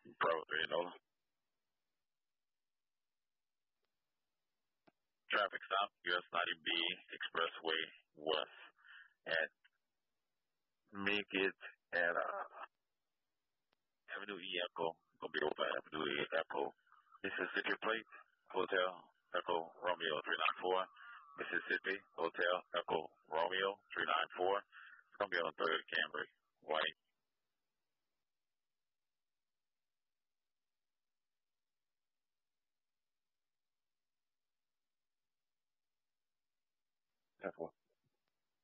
Bravo 3 Nola. Traffic stop, US 90B Expressway West at make it at Avenue E Echo. Gonna be over Avenue E Echo. Mississippi plate, Hotel Echo Romeo 394. Mississippi Hotel Echo Romeo 394. It's gonna be on 3rd Camry, white. That's